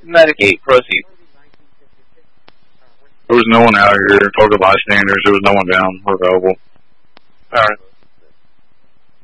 Medicaid, proceed. There was no one out here. Total bystanders. There was no one down or available. Alright.